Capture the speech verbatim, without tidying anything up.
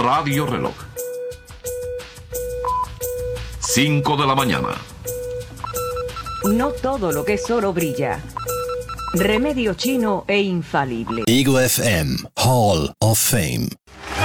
Radio Reloj. cinco de la mañana. No todo lo que es oro brilla. Remedio chino e infalible. Eagle F M, Hall of Fame.